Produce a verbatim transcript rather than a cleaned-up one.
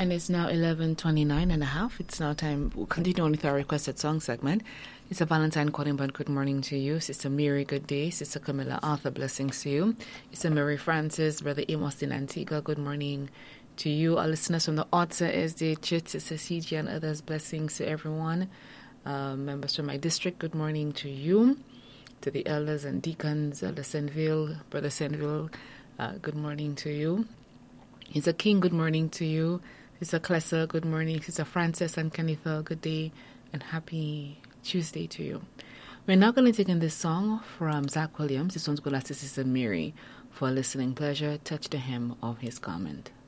And it's now eleven twenty-nine and a half. It's now time. We'll continue on with our requested song segment. It's a Valentine calling, but good morning to you. Sister Mary, good day. Sister Camilla Arthur, blessings to you. Sister Mary Francis, Brother Amos in Antigua, good morning to you. Our listeners from the Otsa S D Church, Sister C G and others, blessings to everyone. Uh, members from my district, good morning to you. To the elders and deacons, Elder Senville, Brother Senville, uh, good morning to you. Sister King, good morning to you. Sister Klessa, good morning. Sister Frances and Kenneth, good day and happy Tuesday to you. We're now going to take in this song from Zach Williams. This one's going to Sister Mary for a listening pleasure. Touch the hem of his garment.